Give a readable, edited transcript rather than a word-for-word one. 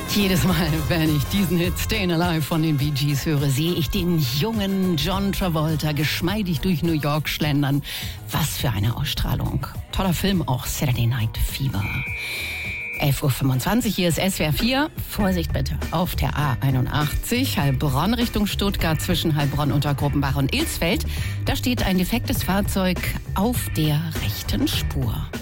Jedes Mal, wenn ich diesen Hit Stayin' Alive von den Bee Gees höre, sehe ich den jungen John Travolta geschmeidig durch New York schlendern. Was für eine Ausstrahlung. Toller Film auch, Saturday Night Fever. 11.25 Uhr, hier ist SWR 4. Vorsicht bitte, auf der A81, Heilbronn Richtung Stuttgart zwischen Heilbronn, Untergruppenbach und Ilsfeld. Da steht ein defektes Fahrzeug auf der rechten Spur.